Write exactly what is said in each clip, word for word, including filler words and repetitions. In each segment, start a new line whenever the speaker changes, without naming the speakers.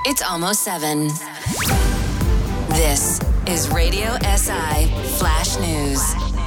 It's almost seven. This is Radio S I Flash News.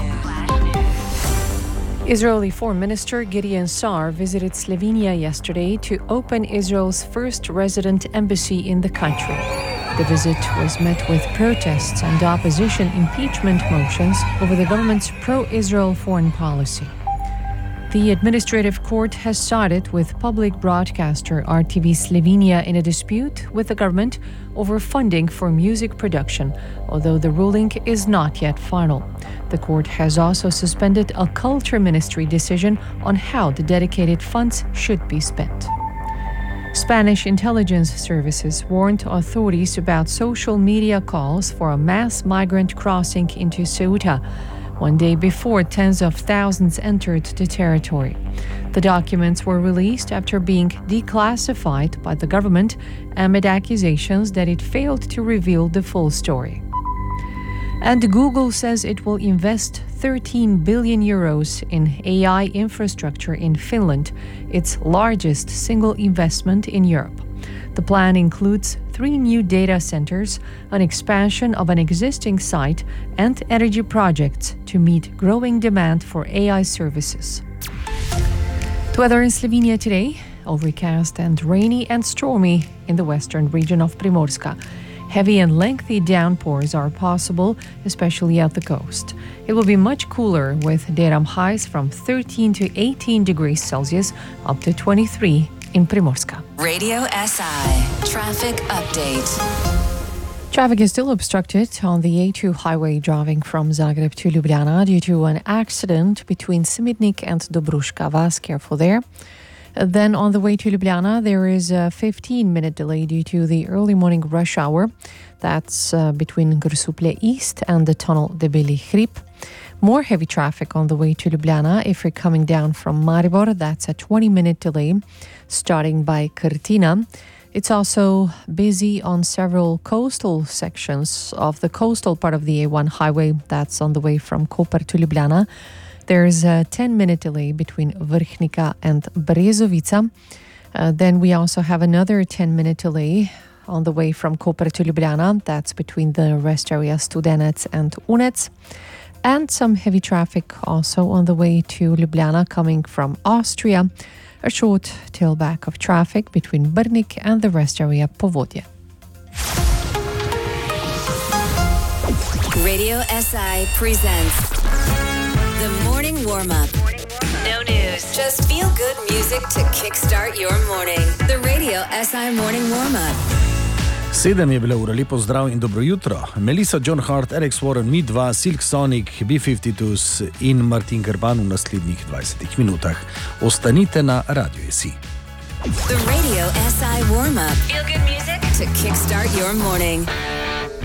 Israeli Foreign Minister Gideon Sa'ar visited Slovenia yesterday to open Israel's first resident embassy in the country. The visit was met with protests and opposition impeachment motions over the government's pro-Israel foreign policy. The administrative court has sided with public broadcaster R T V Slovenia in a dispute with the government over funding for music production, although the ruling is not yet final. The court has also suspended a culture ministry decision on how the dedicated funds should be spent. Spanish intelligence services warned authorities about social media calls for a mass migrant crossing into Ceuta, one day before tens of thousands entered the territory. The documents were released after being declassified by the government amid accusations that it failed to reveal the full story. And Google says it will invest thirteen billion euros in A I infrastructure in Finland, its largest single investment in Europe. The plan includes three new data centers, an expansion of an existing site, and energy projects to meet growing demand for A I services. The weather in Slovenia today, overcast and rainy and stormy in the western region of Primorska. Heavy and lengthy downpours are possible, especially at the coast. It will be much cooler with daytime highs from thirteen to eighteen degrees Celsius up to twenty-three in Primorska.
Radio S I Traffic Update.
Traffic is still obstructed on the A two highway driving from Zagreb to Ljubljana due to an accident between Simidnik and Dobruška Vas. Careful there. Then on the way to Ljubljana, there is a fifteen-minute delay due to the early morning rush hour. That's uh, between Grosuplje East and the tunnel de Beli Hrib. More heavy traffic on the way to Ljubljana if you're coming down from Maribor. That's a twenty-minute delay starting by Krtina. It's also busy on several coastal sections of the coastal part of the A one highway. That's on the way from Koper to Ljubljana. There's a ten-minute delay between Vrhnika and Brezovica. Uh, then we also have another ten-minute delay on the way from Koper to Ljubljana. That's between the rest area Studenec and Unec. And some heavy traffic also on the way to Ljubljana coming from Austria. A short tailback of traffic between Brnik and the rest area Povodje.
Radio S I presents The Morning Warm-Up. No news, just feel-good music to kickstart your morning. The Radio S I Morning Warm-Up.
Sedem je bila ura, lepo zdrav in dobro jutro. Melissa John Hart, Alex Warren, Mi dva, Silk Sonic, B petdeset dva in Martin Garban v naslednjih dvajsetih minutah. Ostanite na Radio S I.
The Radio S I Warm-Up. Feel good music to kickstart your morning.